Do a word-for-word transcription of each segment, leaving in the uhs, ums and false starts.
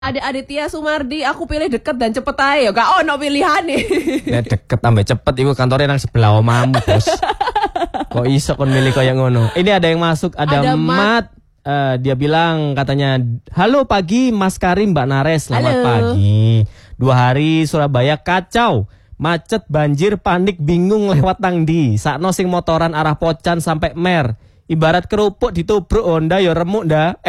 Ada Aditya Sumardi, aku pilih deket dan cepet aja. Gak ono pilihan nih. Ya deket tambah cepet, ibu kantornya nang sebelah omamu bos. Kok iso kon milih kayak ngono. Ini ada yang masuk, ada, ada Mat. Uh, dia bilang katanya, halo pagi Mas Karim, Mbak Nares, selamat halo. Pagi. Dua hari Surabaya kacau, macet, banjir, panik, bingung lewat nang ndi. Sakno sing motoran arah Pocan sampai Mer. Ibarat kerupuk ditubruk Honda ya remuk ndak.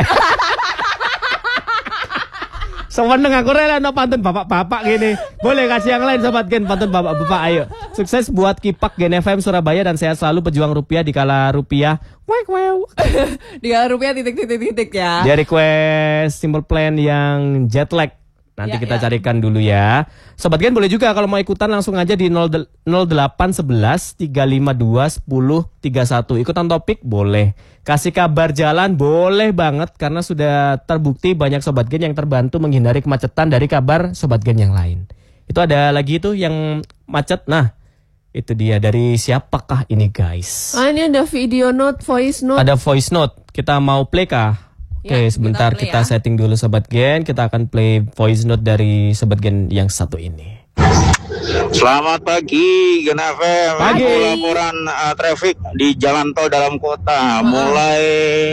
Seweneng aku rela no pantun bapak-bapak gini. Boleh kasih yang lain sobat Gen, pantun bapak-bapak ayo. Sukses buat Kipak Gen F M Surabaya dan sehat selalu pejuang rupiah di kala rupiah. Wek wew. Di kala rupiah titik-titik-titik ya. Dia request Simple Plan yang jet lag. Nanti ya, kita ya. carikan dulu ya. Sobat Gen boleh juga kalau mau ikutan langsung aja di nol delapan sebelas tiga lima dua sepuluh tiga satu. Ikutan topik boleh. Kasih kabar jalan boleh banget karena sudah terbukti banyak Sobat Gen yang terbantu menghindari kemacetan dari kabar Sobat Gen yang lain. Itu ada lagi tuh yang macet. Nah, itu dia dari siapakah ini guys? Ah, ini ada video note, voice note. Ada voice note. Kita mau play kah? Oke, okay, ya, sebentar kita, kita ya. setting dulu Sobat Gen. Kita akan play voice note dari Sobat Gen yang satu ini. Selamat pagi Gen F M. Pagi. Laporan uh, traffic di jalan tol dalam kota. Mulai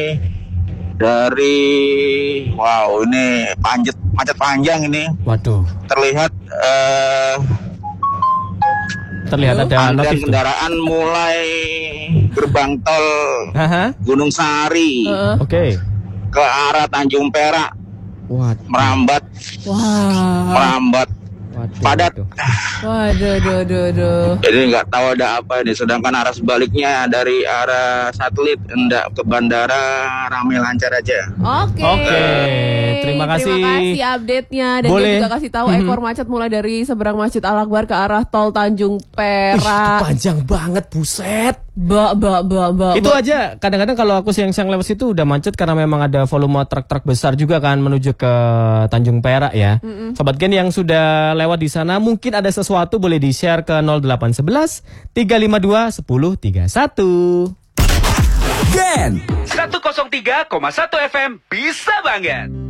dari wow ini panjat macet panjang ini. Waduh. Terlihat uh, terlihat ada antrian kendaraan mulai gerbang tol Aha. Gunung Sari. Uh. Oke. Okay. Ke arah Tanjung Perak. Waduh. Merambat. Wah. Merambat. Waduh, padat. Waduh, waduh, waduh. Jadi nggak tahu ada apa ini. Sedangkan arah sebaliknya dari arah satelit hendak ke bandara ramai lancar aja. Oke. Okay. Oke. Okay. Terima kasih. Terima kasih update-nya dan boleh. dia juga kasih tahu mm-hmm. ekor macet mulai dari seberang Masjid Al Akbar ke arah tol Tanjung Perak. Wih, itu panjang banget, buset. Ba ba ba ba. Itu ba. Aja kadang-kadang kalau aku siang-siang lewat situ udah macet karena memang ada volume truk-truk besar juga kan menuju ke Tanjung Perak ya. Mm-hmm. Sobat Gen yang sudah lewat di sana mungkin ada sesuatu boleh di-share ke nol delapan sebelas tiga lima dua sepuluh tiga satu. Gen seratus tiga koma satu F M bisa banget.